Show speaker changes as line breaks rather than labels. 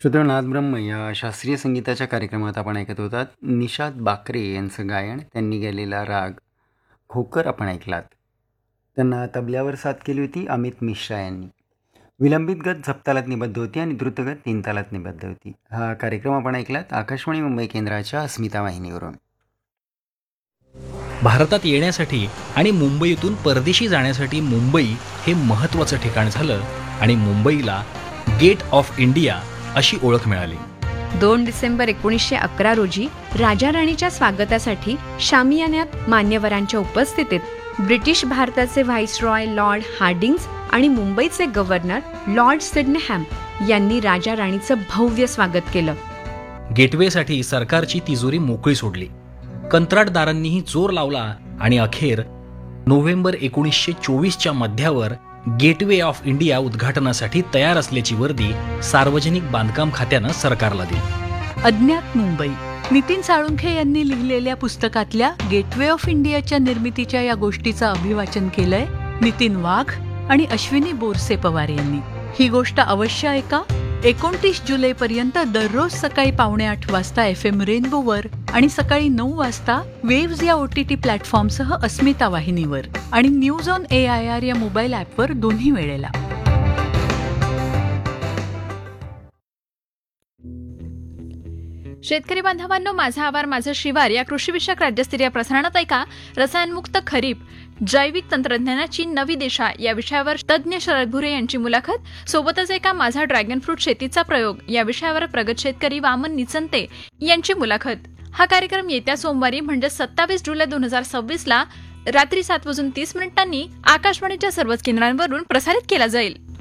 श्रोत्यांनो, नाद ब्रह्म या शास्त्रीय संगीताच्या कार्यक्रमात आपण ऐकत होतात निषाद बाकरे यांचं गायन. त्यांनी गायलेला राग खोकर आपण ऐकलात. त्यांना तबल्यावर साथ केली होती अमित मिश्रा यांनी. विलंबित गत झपतालात निबद्ध होती आणि द्रुतगत 3 तालात निबद्ध होती. हा कार्यक्रम आपण ऐकलात आकाशवाणी मुंबई केंद्राच्या अस्मिता वाहिनीवरून.
भारतात येण्यासाठी आणि मुंबईतून परदेशी जाण्यासाठी मुंबई हे महत्त्वाचं ठिकाण झालं आणि मुंबईला गेट ऑफ इंडिया अशी ओळख मिळाली.
2 डिसेंबर 1911 रोजी राजा राणीच्या स्वागतासाठी शामियान्यात मान्यवरांच्या उपस्थितीत ब्रिटिश भारताचे व्हाईसरॉय लॉर्ड हार्डिंग्ज आणि मुंबईचे गव्हर्नर लॉर्ड सिडनेहॅम यांनी राजा राणीचं भव्य स्वागत केलं.
गेटवेसाठी सरकारची तिजोरी मोकळी सोडली. कंत्राटदारांनीही जोर लावला आणि अखेर नोव्हेंबर 1924च्या मध्यावर गेटवे ऑफ इंडिया उद्घाटनासाठी तयार असल्याची वर्दी सार्वजनिक बांधकाम खात्यानं सरकारला दिली.
अज्ञात मुंबई नितीन साळुंखे यांनी लिहिलेल्या पुस्तकातल्या गेटवे ऑफ इंडियाच्या निर्मितीच्या या गोष्टीचं अभिवाचन केलंय नितीन वाघ आणि अश्विनी बोरसे पवार यांनी. ही गोष्ट अवश्य ऐका. 29 जुलैपर्यंत दररोज सकाळी 7:45 वाजता FM रेनबोवर आणि सकाळी 9 वाजता वेव्ज या OTT प्लॅटफॉर्मसह अस्मिता वाहिनीवर आणि न्यूज ऑन AIR या मोबाईल ॲपवर दोन्ही वेळेला.
शेतकरी बांधवांनो, माझा आभार माझं शिवार या कृषीविषयक राज्यस्तरीय प्रसारणात ऐका रसायनमुक्त खरीप जैविक तंत्रज्ञानाची नवी दिशा या विषयावर तज्ज्ञ शरद भुरे यांची मुलाखत. सोबतच एका माझा ड्रॅगन फ्रूट शेतीचा प्रयोग या विषयावर प्रगत शेतकरी वामन निचंते यांची मुलाखत. हा कार्यक्रम येत्या सोमवारी म्हणजे 27 जुलै 2026 ला रात्री 7:30 आकाशवाणीच्या सर्वच केंद्रांवरून प्रसारित केला जाईल.